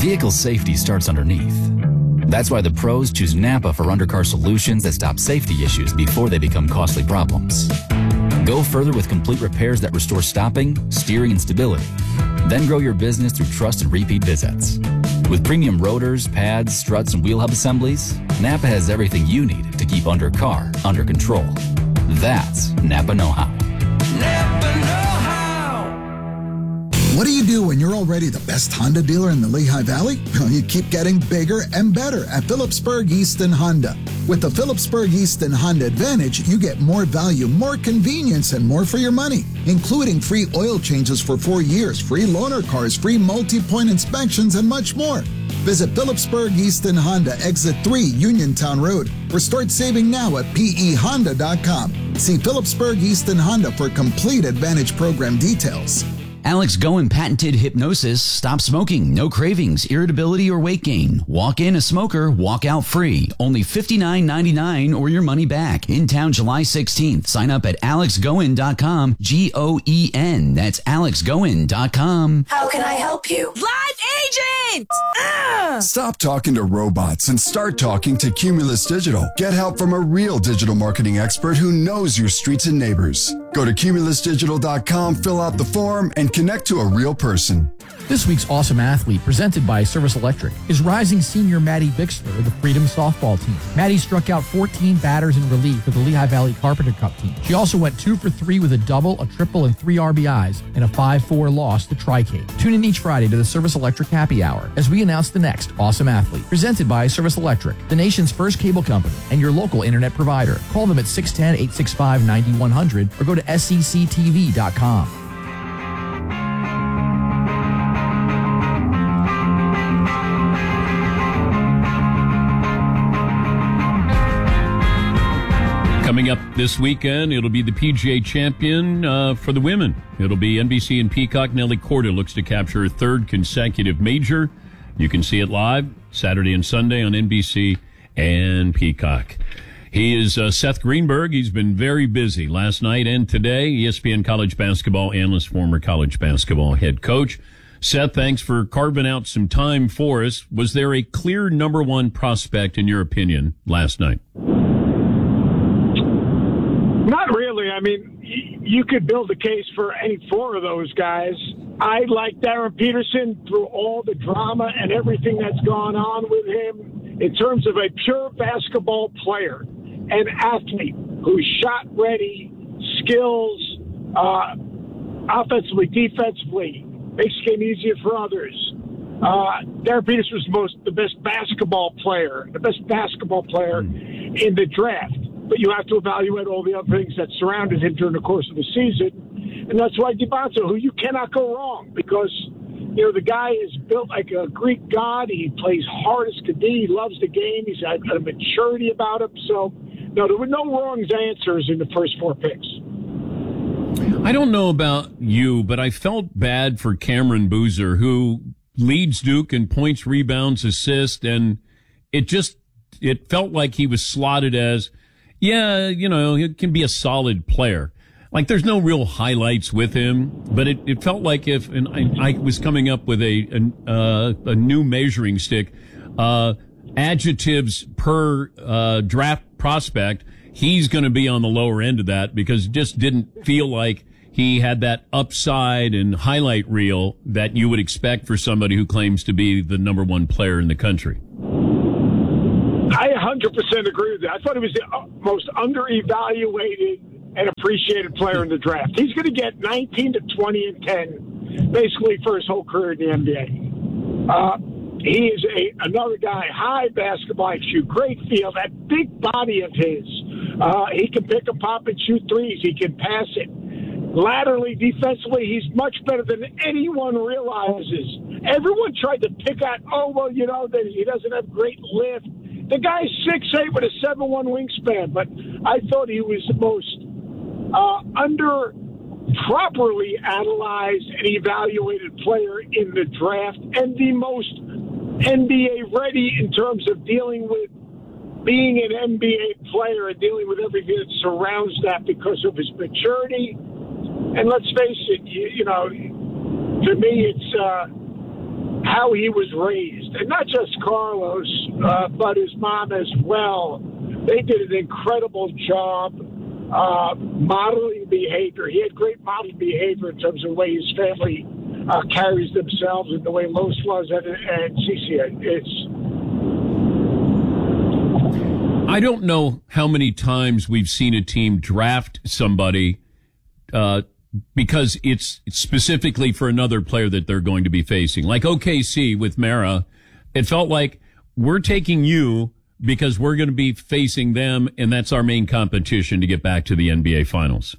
Vehicle safety starts underneath. That's why the pros choose Napa for undercar solutions that stop safety issues before they become costly problems. Go further with complete repairs that restore stopping, steering, and stability. Then grow your business through trust and repeat visits. With premium rotors, pads, struts, and wheel hub assemblies, Napa has everything you need to keep undercar under control. That's Napa know-how. Napa know-how. What do you do when you're already the best Honda dealer in the Lehigh Valley? Well, you keep getting bigger and better at Phillipsburg Easton Honda. With the Phillipsburg Easton Honda Advantage, you get more value, more convenience, and more for your money, including free oil changes for 4 years, free loaner cars, free multi-point inspections, and much more. Visit Phillipsburg Easton Honda, Exit 3, Uniontown Road, or start saving now at pehonda.com. See Phillipsburg Easton Honda for complete Advantage program details. Alex Goen patented hypnosis. Stop smoking. No cravings, irritability, or weight gain. Walk in a smoker, walk out free. Only $59.99 or your money back. In town July 16th. Sign up at alexgoen.com. Goen. That's alexgoen.com. How can I help you? Live agent! Stop talking to robots and start talking to Cumulus Digital. Get help from a real digital marketing expert who knows your streets and neighbors. Go to cumulusdigital.com, fill out the form, and connect to a real person. This week's Awesome Athlete, presented by Service Electric, is rising senior Maddie Bixler of the Freedom softball team. Maddie struck out 14 batters in relief for the Lehigh Valley Carpenter Cup team. She also went 2 for 3 with a double, a triple, and 3 RBIs in a 5-4 loss to Tricade. Tune in each Friday to the Service Electric Happy Hour as we announce the next Awesome Athlete, presented by Service Electric, the nation's first cable company and your local internet provider. Call them at 610-865-9100 or go to secctv.com. Coming up this weekend, it'll be the PGA Champion for the women. It'll be NBC and Peacock. Nelly Korda looks to capture her third consecutive major. You can see it live Saturday and Sunday on NBC and Peacock. He is Seth Greenberg. He's been very busy last night and today. ESPN college basketball analyst, former college basketball head coach. Seth, thanks for carving out some time for us. Was there a clear number one prospect, in your opinion, last night? Not really. I mean, you could build a case for any 4 of those guys. I like Darren Peterson through all the drama and everything that's gone on with him in terms of a pure basketball player, an athlete who's shot ready, skills, offensively, defensively, makes the game easier for others. Darren Peterson was the best basketball player in the draft. But you have to evaluate all the other things that surrounded him during the course of the season. And that's why DiBonzo, who you cannot go wrong, because, you know, the guy is built like a Greek god. He plays hard as could be. He loves the game. He's got a maturity about him. So, no, there were no wrong answers in the first 4 picks. I don't know about you, but I felt bad for Cameron Boozer, who leads Duke in points, rebounds, assists, and it felt like he was slotted as, yeah, you know, he can be a solid player. Like, there's no real highlights with him, but it felt like and I was coming up with a new measuring stick, adjectives per draft prospect. He's going to be on the lower end of that because it just didn't feel like he had that upside and highlight reel that you would expect for somebody who claims to be the number one player in the country. I 100% agree with that. I thought he was the most underevaluated and appreciated player in the draft. He's going to get 19 to 20 and 10 basically for his whole career in the NBA. He is another guy, high basketball IQ, great feel, that big body of his. He can pick a pop and shoot threes. He can pass it. Laterally, defensively, he's much better than anyone realizes. Everyone tried to pick out, that he doesn't have great lift. The guy's 6'8" with a 7'1" wingspan, but I thought he was the most properly analyzed and evaluated player in the draft and the most NBA ready in terms of dealing with being an NBA player and dealing with everything that surrounds that because of his maturity. And let's face it, to me, it's how he was raised, and not just Carlos, but his mom as well. They did an incredible job modeling behavior. He had great modeling behavior in terms of the way his family carries themselves and the way Los was and CC. I don't know how many times we've seen a team draft somebody because it's specifically for another player that they're going to be facing. Like OKC with Mara, it felt like we're taking you because we're going to be facing them, and that's our main competition to get back to the NBA Finals.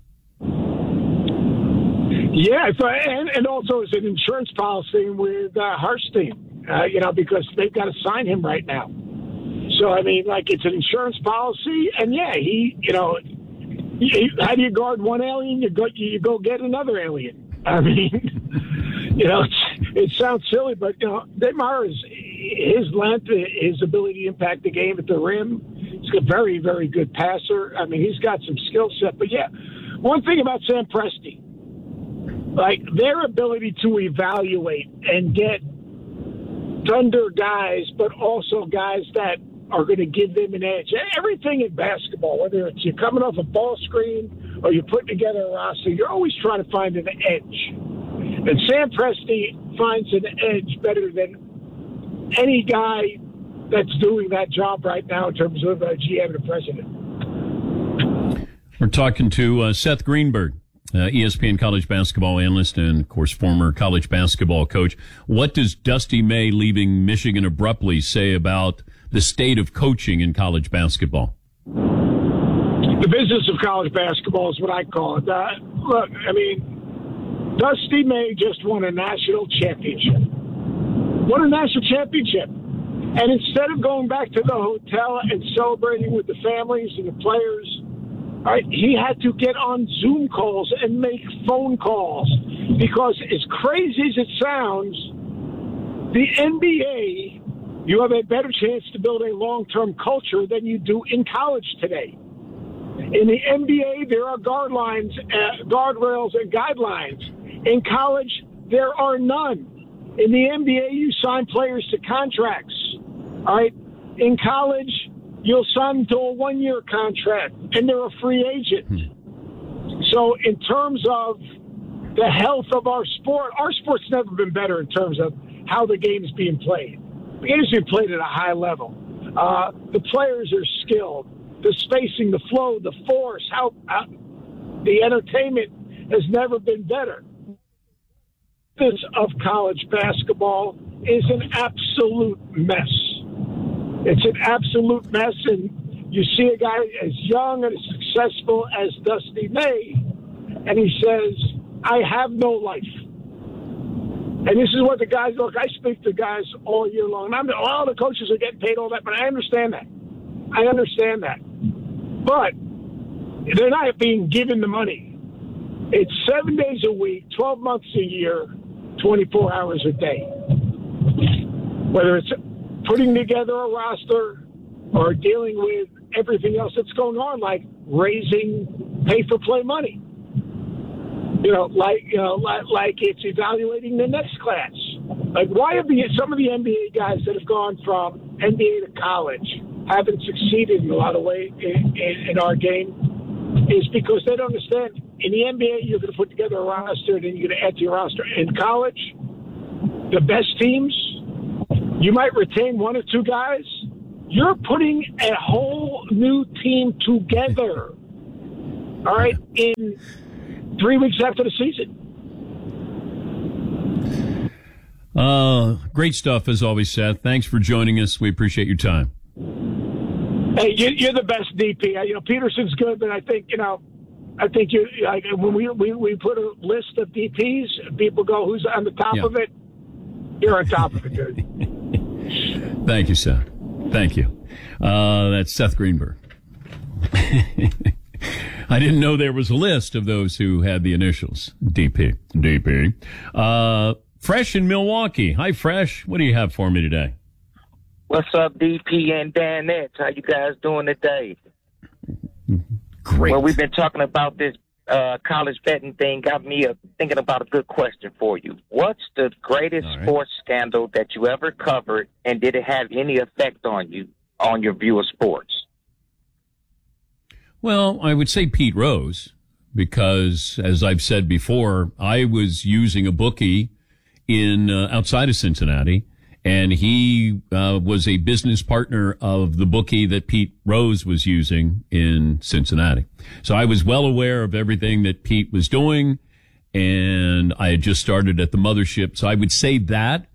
Yeah, and also it's an insurance policy with Hartstein, because they've got to sign him right now. So, I mean, like, it's an insurance policy, and yeah, how do you guard one alien? You go get another alien. I mean, it sounds silly, but, Neymar his length, his ability to impact the game at the rim, he's a very, very good passer. I mean, he's got some skill set. But, yeah, one thing about Sam Presti, like, their ability to evaluate and get Thunder guys, but also guys that are going to give them an edge. Everything in basketball, whether it's you're coming off a ball screen or you're putting together a roster, you're always trying to find an edge. And Sam Presti finds an edge better than any guy that's doing that job right now in terms of GM and president. We're talking to Seth Greenberg, ESPN college basketball analyst and, of course, former college basketball coach. What does Dusty May leaving Michigan abruptly say about the state of coaching in college basketball? The business of college basketball is what I call it. Look, I mean, Dusty May just won a national championship. And instead of going back to the hotel and celebrating with the families and the players, right, he had to get on Zoom calls and make phone calls because, as crazy as it sounds, the NBA, you have a better chance to build a long-term culture than you do in college today. In the NBA, there are guardrails and guidelines. In college, there are none. In the NBA, you sign players to contracts. All right? In college, you'll sign them to a one-year contract, and they're a free agent. So in terms of the health of our sport's never been better in terms of how the game's being played. The game's being played at a high level. The players are skilled. The spacing, the flow, the force, the entertainment has never been better. This of college basketball is an absolute mess. It's an absolute mess, and you see a guy as young and as successful as Dusty May, and he says, I have no life. And this is what the guys, look, I speak to guys all year long, and all the coaches are getting paid all that, but I understand that. But they're not being given the money. It's 7 days a week, 12 months a year, 24 hours a day. Whether it's putting together a roster or dealing with everything else that's going on, like raising pay-for-play money. Like it's evaluating the next class. Like, why have some of the NBA guys that have gone from NBA to college haven't succeeded in a lot of ways in our game is because they don't understand. In the NBA, you're going to put together a roster, and then you're going to add to your roster. In college, the best teams, you might retain one or two guys. You're putting a whole new team together, all right, in 3 weeks after the season. Great stuff, as always, Seth. Thanks for joining us. We appreciate your time. Hey, you're the best DP. Peterson's good, but I think you like when we put a list of DPs, people go, "Who's on the top of it?" You're on top of it, dude. Thank you, Seth. Thank you. That's Seth Greenberg. I didn't know there was a list of those who had the initials DP. Fresh in Milwaukee. Hi, Fresh. What do you have for me today? What's up, DP and Danette? How you guys doing today? Great. Well, we've been talking about this college betting thing got me thinking about a good question for you. What's the greatest sports scandal that you ever covered, and did it have any effect on you, on your view of sports? Well, I would say Pete Rose, because, as I've said before, I was using a bookie in outside of Cincinnati, and he was a business partner of the bookie that Pete Rose was using in Cincinnati. So I was well aware of everything that Pete was doing, and I had just started at the mothership. So I would say that.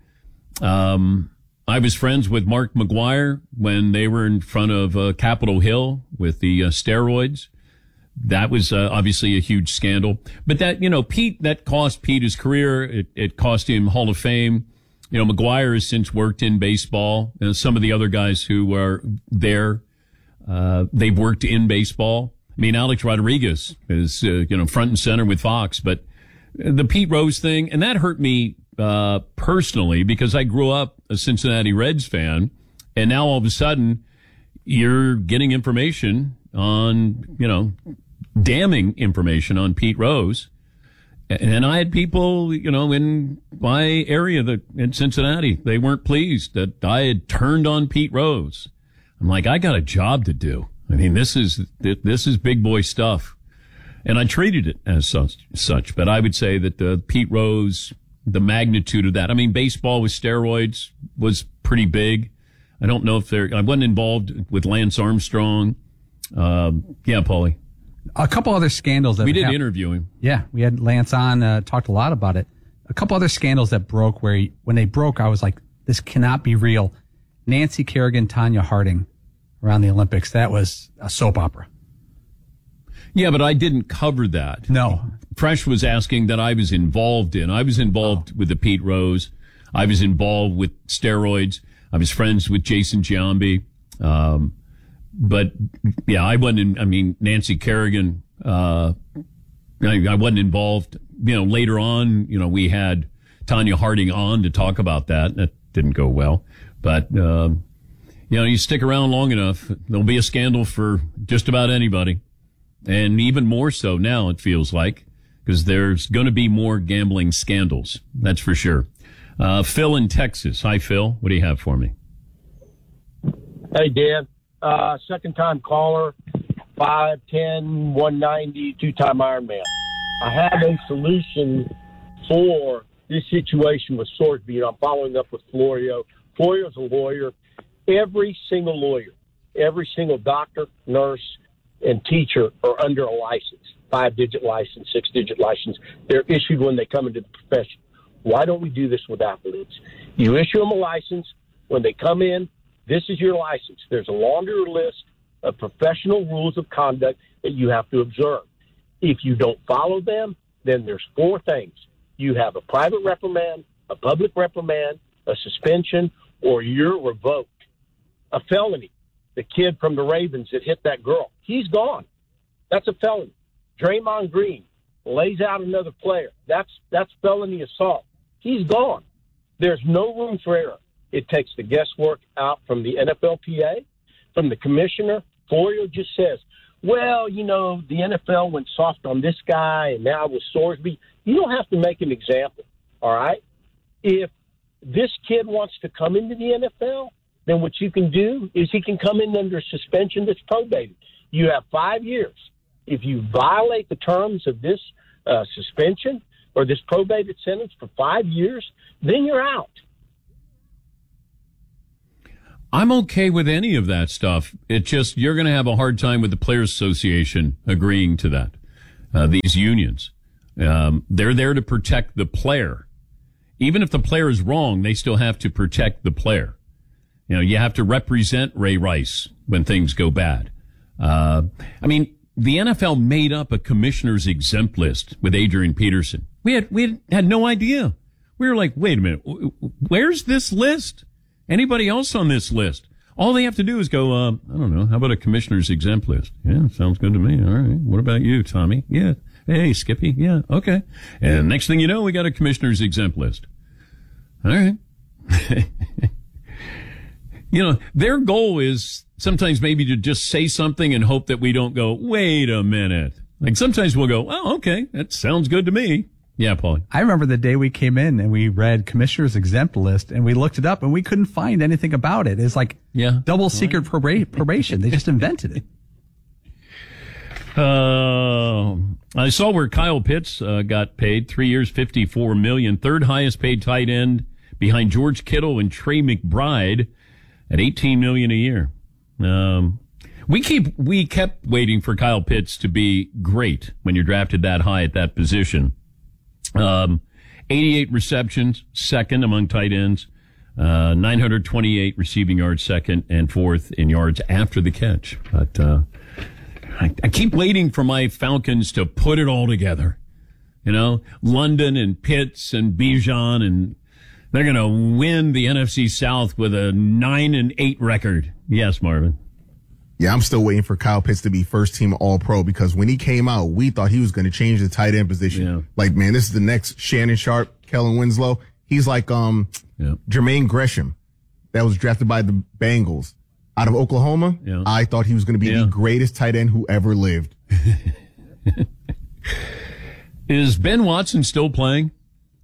I was friends with Mark McGuire when they were in front of Capitol Hill with the steroids. That was obviously a huge scandal. But that, Pete, that cost Pete his career. It cost him Hall of Fame. McGuire has since worked in baseball. Some of the other guys who are there, they've worked in baseball. I mean, Alex Rodriguez is, front and center with Fox. But the Pete Rose thing, and that hurt me personally, because I grew up a Cincinnati Reds fan, and now all of a sudden you're getting information on, damning information on Pete Rose. And I had people, in my area in Cincinnati, they weren't pleased that I had turned on Pete Rose. I'm like, I got a job to do. I mean, this is big boy stuff. And I treated it as such. But I would say that Pete Rose, the magnitude of that. I mean, baseball with steroids was pretty big. I don't know if I wasn't involved with Lance Armstrong. Yeah, Paulie. A couple other scandals that we did interview him. Yeah, we had Lance on, talked a lot about it. A couple other scandals that broke where when they broke, I was like, this cannot be real. Nancy Kerrigan, Tanya Harding around the Olympics. That was a soap opera. Yeah, but I didn't cover that. No. Fresh was asking that I was involved in. I was involved with the Pete Rose. I was involved with steroids. I was friends with Jason Giambi. But yeah, I wasn't Nancy Kerrigan, I wasn't involved. Later on, we had Tanya Harding on to talk about that. That didn't go well. But, you stick around long enough, there'll be a scandal for just about anybody. And even more so now, it feels like, because there's going to be more gambling scandals. That's for sure. Phil in Texas. Hi, Phil. What do you have for me? Hey, Dan. Second-time caller, 5'10", 190, two-time Ironman. I have a solution for this situation with Sorsby, and I'm following up with Florio. Florio's a lawyer. Every single lawyer, every single doctor, nurse, and teacher are under a license, 5-digit license, 6-digit license. They're issued when they come into the profession. Why don't we do this with athletes? You issue them a license. When they come in, this is your license. There's a laundry list of professional rules of conduct that you have to observe. If you don't follow them, then there's 4 things. You have a private reprimand, a public reprimand, a suspension, or you're revoked. A felony. The kid from the Ravens that hit that girl, he's gone. That's a felony. Draymond Green lays out another player. That's felony assault. He's gone. There's no room for error. It takes the guesswork out from the NFLPA, from the commissioner. Florio just says, well, the NFL went soft on this guy, and now with Sorsby. You don't have to make an example, all right? If this kid wants to come into the NFL, then what you can do is he can come in under suspension that's probated. You have 5 years. If you violate the terms of this suspension or this probated sentence for 5 years, then you're out. I'm okay with any of that stuff. It's just you're going to have a hard time with the Players Association agreeing to that. These unions, they're there to protect the player. Even if the player is wrong, they still have to protect the player. You have to represent Ray Rice when things go bad. The NFL made up a commissioner's exempt list with Adrian Peterson. We had no idea. We were like, wait a minute, where's this list? Anybody else on this list? All they have to do is go, I don't know, how about a commissioner's exempt list? Yeah, sounds good to me. All right. What about you, Tommy? Yeah. Hey, Skippy. Yeah. Okay. And next thing you know, we got a commissioner's exempt list. All right. Their goal is sometimes maybe to just say something and hope that we don't go, wait a minute. Like sometimes we'll go, oh, okay, that sounds good to me. Yeah, Paulie. I remember the day we came in and we read Commissioner's Exempt List and we looked it up and we couldn't find anything about it. It's like double secret probation. They just invented it. I saw where Kyle Pitts got paid 3 years, $54 million, third highest paid tight end behind George Kittle and Trey McBride at $18 million a year. We kept waiting for Kyle Pitts to be great when you're drafted that high at that position. 88 receptions, second among tight ends, 928 receiving yards, second and fourth in yards after the catch. But I keep waiting for my Falcons to put it all together. You know, London and Pitts and Bijan, and they're going to win the NFC South with a 9-8 record. Yes, Marvin. Yeah, I'm still waiting for Kyle Pitts to be first team All-Pro, because when he came out, we thought he was going to change the tight end position. Yeah. Like, man, this is the next Shannon Sharp, Kellen Winslow. He's like Jermaine Gresham that was drafted by the Bengals out of Oklahoma. Yeah. I thought he was going to be the greatest tight end who ever lived. Is Ben Watson still playing?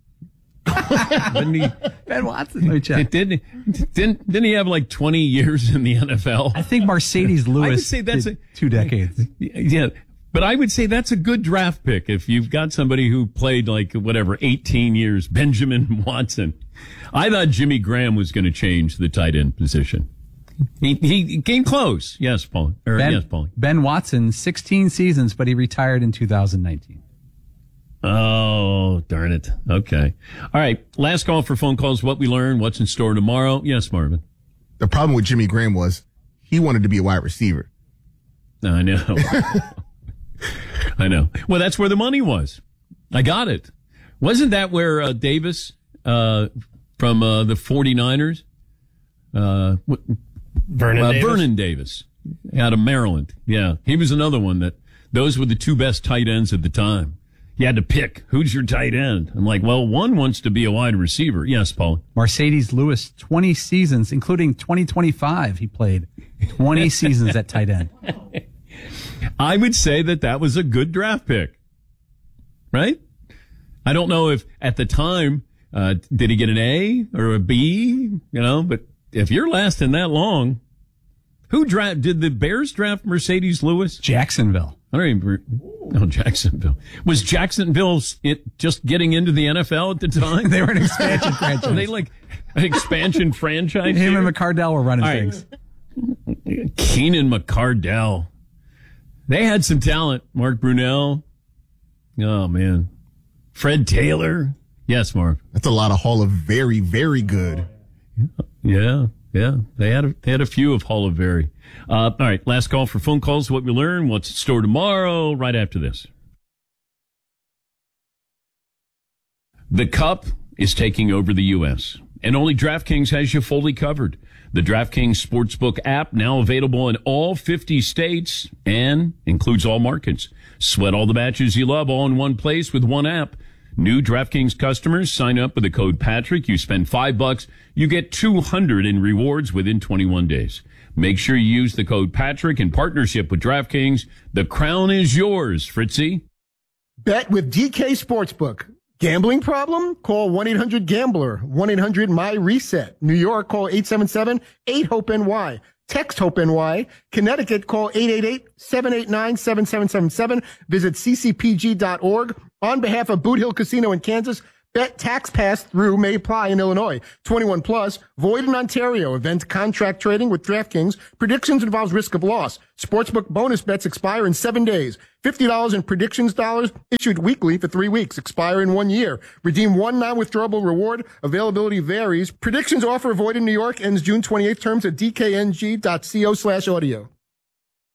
Ben Watson. Let me check. Didn't he have like 20 years in the NFL? I think Mercedes Lewis. I would say that's 2 decades. Yeah, but I would say that's a good draft pick if you've got somebody who played like 18 years. Benjamin Watson. I thought Jimmy Graham was going to change the tight end position. He came close. Yes, Paul. Yes, Paul. Ben Watson, 16 seasons, but he retired in 2019. Oh, darn it. Okay. All right. Last call for phone calls. What we learned, what's in store tomorrow. Yes, Marvin. The problem with Jimmy Graham was he wanted to be a wide receiver. I know. I know. Well, that's where the money was. I got it. Wasn't that where Davis from the 49ers? Vernon Davis out of Maryland. Yeah. He was another one that those were the two best tight ends at the time. You had to pick, who's your tight end? I'm like, well, one wants to be a wide receiver. Yes, Paul. Mercedes Lewis, 20 seasons, including 2025. He played 20 seasons at tight end. I would say that was a good draft pick, right? I don't know if at the time, did he get an A or a B? You know, but if you're lasting that long, did the Bears draft Mercedes Lewis? Jacksonville. I don't even. No, Jacksonville. Was Jacksonville just getting into the NFL at the time? They were an expansion franchise. Were they like an expansion franchise? Him and McCardell were running things. Keenan McCardell. They had some talent. Mark Brunell. Oh, man. Fred Taylor. Yes, Mark. That's a lot of Hall of Very, very good. Yeah. Yeah, they had a few of Hall of Very. All right, last call for phone calls. What we learn, what's in store tomorrow, right after this. The Cup is taking over the U.S., and only DraftKings has you fully covered. The DraftKings Sportsbook app, now available in all 50 states and includes all markets. Sweat all the matches you love all in one place with one app. New DraftKings customers sign up with the code Patrick. You spend $5, you get $200 in rewards within 21 days. Make sure you use the code Patrick in partnership with DraftKings. The crown is yours, Fritzy. Bet with DK Sportsbook. Gambling problem? Call 1-800-GAMBLER. 1-800-MY-RESET. New York, call 877-8-HOPE-NY. Text HOPE-NY. Connecticut, call 888-789-7777. Visit ccpg.org. On behalf of Boot Hill Casino in Kansas, bet tax pass-through may apply in Illinois. 21 plus, void in Ontario. Event contract trading with DraftKings. Predictions involves risk of loss. Sportsbook bonus bets expire in 7 days. $50 in predictions dollars issued weekly for 3 weeks. Expire in 1 year. Redeem one non-withdrawable reward. Availability varies. Predictions offer void in New York. Ends June 28th. Terms at dkng.co/audio.